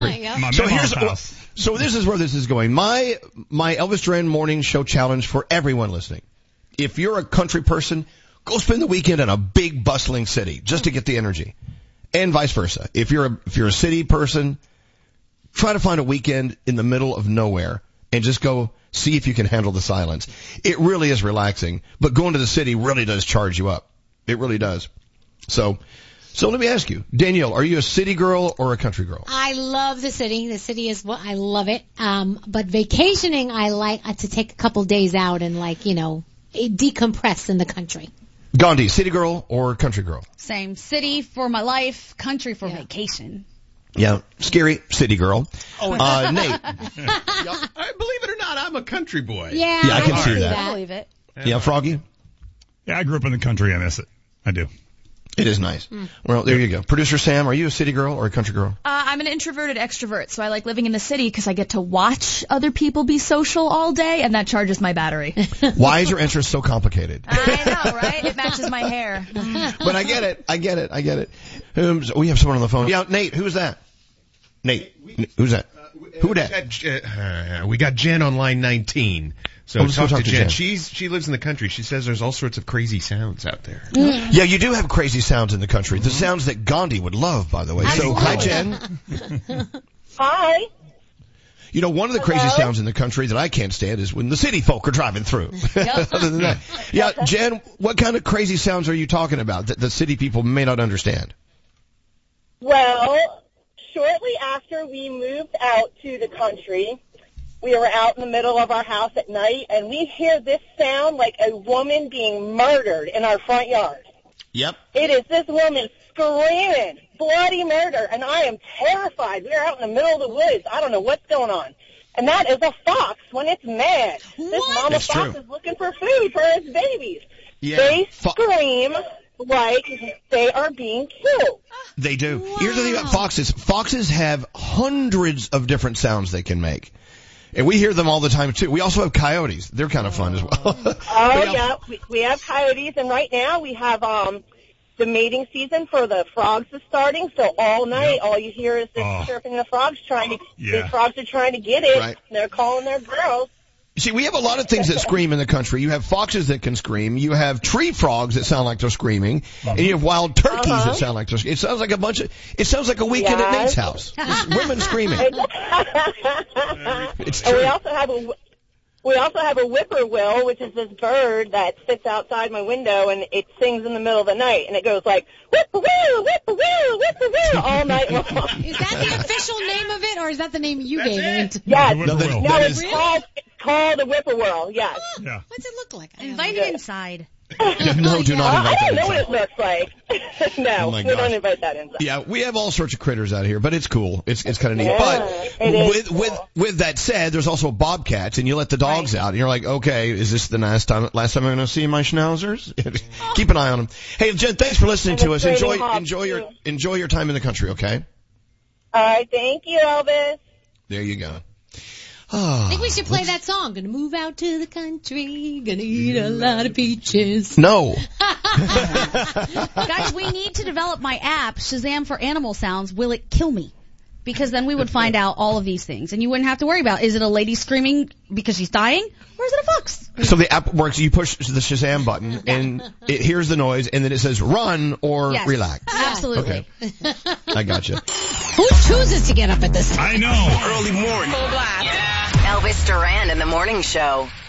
My So mama's house. So this is where this is going. My Elvis Duran morning show challenge for everyone listening. If you're a country person, go spend the weekend in a big bustling city just to get the energy. And vice versa. If you're a city person, try to find a weekend in the middle of nowhere and just go see if you can handle the silence. It really is relaxing, but going to the city really does charge you up. It really does. So let me ask you, Danielle, are you a city girl or a country girl? I love the city. The city is what I love it. But vacationing, I like to take a couple days out and decompress in the country. Gandhi, city girl or country girl? Same. City for my life, country for vacation. Yeah, scary city girl. Oh, Nate. Believe it or not, I'm a country boy. Yeah, I can see that. I believe it. Yeah, Froggy? Yeah, I grew up in the country. I miss it. I do. It is nice. Well, there you go. Producer Sam, are you a city girl or a country girl? I'm an introverted extrovert, so I like living in the city because I get to watch other people be social all day, and that charges my battery. Why is your interest so complicated? I know, right? It matches my hair. But I get it. We have someone on the phone. Yeah, Nate, who's that? Nate, who's that? Who that? We got Jen on line 19. So let's go talk to Jen. Jen. She lives in the country. She says there's all sorts of crazy sounds out there. Yeah, you do have crazy sounds in the country. The sounds that Gandhi would love, by the way. So, hi, Jen. Hi. You know, one of the crazy sounds in the country that I can't stand is when the city folk are driving through. Other than that. Yeah, Jen, what kind of crazy sounds are you talking about that the city people may not understand? Well, shortly after we moved out to the country, we were out in the middle of our house at night, and we hear this sound like a woman being murdered in our front yard. Yep. It is this woman screaming, bloody murder, and I am terrified. We are out in the middle of the woods. I don't know what's going on. And that is a fox when it's mad. This mama That's fox true. is looking for food for its babies. Yeah. They scream like they are being killed. They do. Here's the thing about foxes. Foxes have hundreds of different sounds they can make. And we hear them all the time, too. We also have coyotes. They're kind of fun as well. Yeah. We have coyotes, and right now we have the mating season for the frogs is starting, so all night all you hear is this chirping the frogs the frogs are trying to get it. Right. They're calling their girls. See, we have a lot of things that scream in the country. You have foxes that can scream. You have tree frogs that sound like they're screaming. And you have wild turkeys that sound like they're screaming. It sounds like a weekend at Nate's house. Just women screaming. It's true. And we also have a whippoorwill, which is this bird that sits outside my window, and it sings in the middle of the night, and it goes like, whippoorwill, whippoorwill, whippoorwill, all night long. Is that the official name of it, or is that the name you gave it? Yes. No, It's called a whippoorwill, yes. Yeah. What's it look like? Invite it inside. No, do not invite I them don't know what inside. it looks like. No, Oh my we don't gosh. invite that inside. Yeah, we have all sorts of critters out here, but it's cool. It's kind of neat. Yeah, But it is cool. with that said, there's also bobcats, and you let the dogs out, and you're like, okay, is this the last time I'm going to see my schnauzers? Keep an eye on them. Hey, Jen, thanks for listening to us. Enjoy your time in the country. Okay. All right, thank you, Elvis. There you go. I think we should play that song. Gonna move out to the country, gonna eat a lot of peaches. No. Guys, we need to develop my app, Shazam for Animal Sounds. Will it kill me? Because then we would find out all of these things, and you wouldn't have to worry about, is it a lady screaming because she's dying, or is it a fox? So the app works, you push the Shazam button, and it hears the noise, and then it says run or Yes. relax. Absolutely. Okay. I gotcha. Who chooses to get up at this time? I know. Early morning. Full blast. Elvis Duran in the morning show.